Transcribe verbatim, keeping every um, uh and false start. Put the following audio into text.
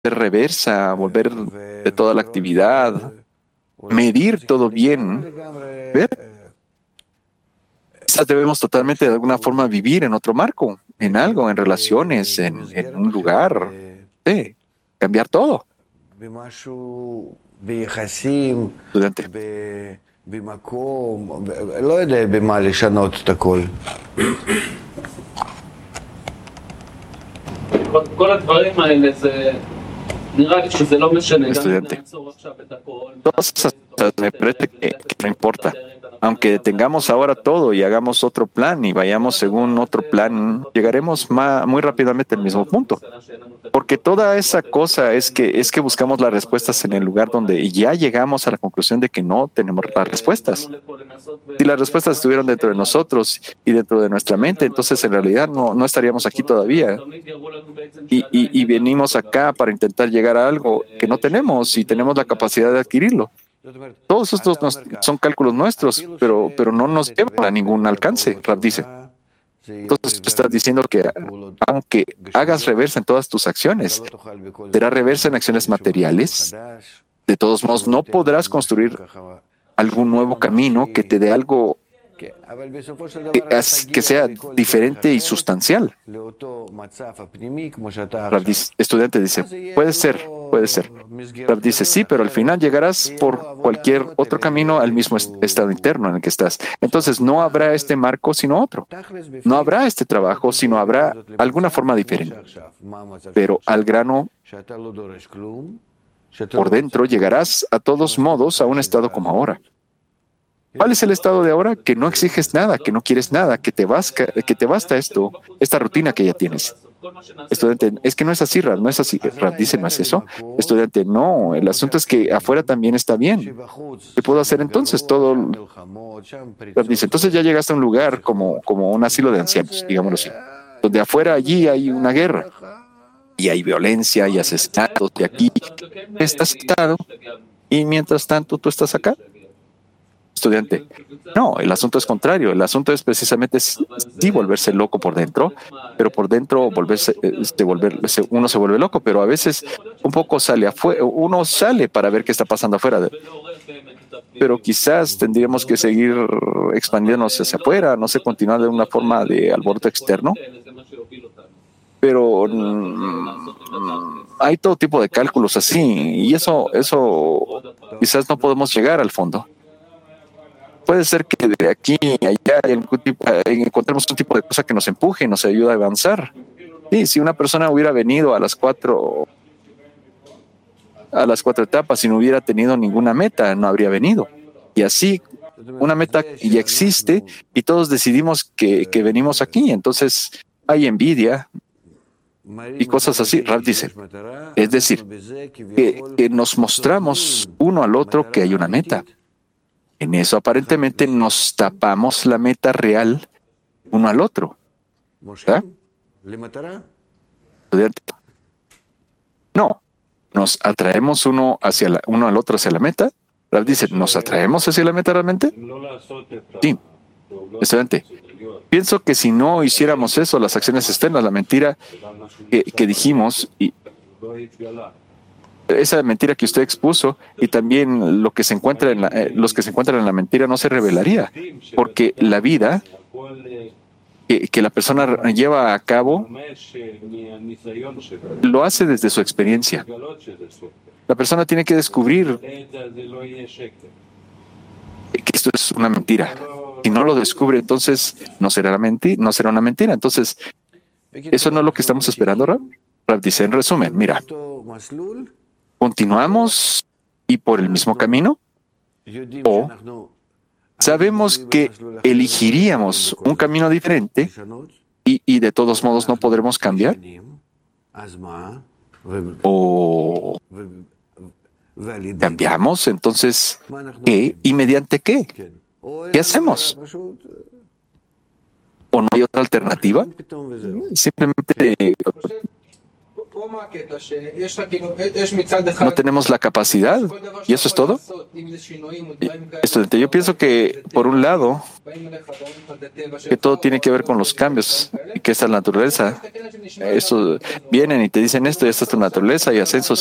reversa, volver de toda la actividad, medir todo bien, ver. Quizás debemos totalmente de alguna forma vivir en otro marco, en algo, en relaciones, en, en un lugar, sí, cambiar todo. Estudiante. במקום, לא יודע במה לשנות את הכל. כל הדברים האלה זה נראה לי שזה לא משנה. Estudiante. Todas esas cosas me parece que, que no importa. Aunque tengamos ahora todo y hagamos otro plan y vayamos según otro plan, llegaremos ma- muy rápidamente al mismo punto. Porque toda esa cosa es que, es que buscamos las respuestas en el lugar donde ya llegamos a la conclusión de que no tenemos las respuestas. Si las respuestas estuvieran dentro de nosotros y dentro de nuestra mente, entonces en realidad no, no estaríamos aquí todavía. Y, y, y venimos acá para intentar llegar a algo que no tenemos y tenemos la capacidad de adquirirlo. Todos estos nos- son cálculos nuestros, pero, pero no nos llevan a ningún alcance, Rab dice. Entonces tú estás diciendo que aunque hagas reversa en todas tus acciones, será reversa en acciones materiales. De todos modos, no podrás construir algún nuevo camino que te dé algo que, as- que sea diferente y sustancial. Rab dice- estudiante dice, puede ser, puede ser. Rab dice, sí, pero al final llegarás por cualquier otro camino al mismo est- estado interno en el que estás. Entonces no habrá este marco sino otro. No habrá este trabajo sino habrá alguna forma diferente. Pero al grano por dentro llegarás a todos modos a un estado como ahora. ¿Cuál es el estado de ahora? Que no exiges nada, que no quieres nada, que te, basca, que te basta esto, esta rutina que ya tienes. Estudiante, es que no es así, Rab, no es así. Rab dice, ¿no es eso? Estudiante, no, el asunto es que afuera también está bien. ¿Qué puedo hacer entonces? Todo. Rab dice, entonces ya llegaste a un lugar como, como un asilo de ancianos, digámoslo así, donde afuera allí hay una guerra y hay violencia y asesinatos y aquí estás sentado y mientras tanto tú estás acá. Estudiante, no, el asunto es contrario. El asunto es precisamente sí sí volverse loco por dentro, pero por dentro volverse, este, volverse, uno se vuelve loco, pero a veces un poco sale afuera, uno sale para ver qué está pasando afuera. Pero quizás tendríamos que seguir expandiéndonos hacia afuera, no sé, continuar de una forma de alboroto externo. Pero mm, hay todo tipo de cálculos así, y eso, eso quizás no podemos llegar al fondo. Puede ser que de aquí a allá hay algún tipo- eh, encontremos un tipo de cosa que nos empuje y nos ayude a avanzar. Sí, si una persona hubiera venido a las cuatro, a las cuatro etapas y no hubiera tenido ninguna meta, no habría venido. Y así, una meta ya existe y todos decidimos que, que venimos aquí. Entonces, hay envidia y cosas así. Rab dice, es decir, que, que nos mostramos uno al otro que hay una meta. En eso aparentemente nos tapamos la meta real uno al otro. ¿Verdad? Estudiante. No, nos atraemos uno hacia la, uno al otro hacia la meta. Rab dice, ¿nos atraemos hacia la meta realmente? Sí. Estudiante, pienso que si no hiciéramos eso, las acciones externas, la mentira que, que dijimos y esa mentira que usted expuso y también lo que se encuentra en la, eh, los que se encuentran en la mentira no se revelaría, porque la vida que, que la persona lleva a cabo lo hace desde su experiencia. La persona tiene que descubrir que esto es una mentira. Si no lo descubre, entonces no será, menti- no será una mentira. Entonces, eso no es lo que estamos esperando, Rab. Rab dice, en resumen, mira, continuamos y por el mismo camino, o sabemos que elegiríamos un camino diferente y, y de todos modos no podremos cambiar, o cambiamos, entonces, ¿qué? ¿Y mediante qué? ¿Qué hacemos? ¿O no hay otra alternativa? Simplemente No tenemos la capacidad y eso es todo. Estudiante, yo pienso que por un lado que todo tiene que ver con los cambios y que esta naturaleza, eso vienen y te dicen esto y esta es tu naturaleza y ascensos